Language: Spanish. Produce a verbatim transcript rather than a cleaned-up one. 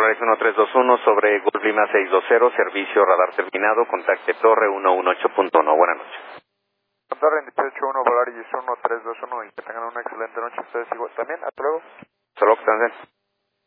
Polaris uno tres dos uno sobre Golf Lima seis dos cero, servicio radar terminado, contacte Torre ciento dieciocho punto uno. Buenas noches. Torre dieciocho uno, Polaris uno tres dos uno y que tengan una excelente noche ustedes igual también. Hasta luego. Solo que están bien.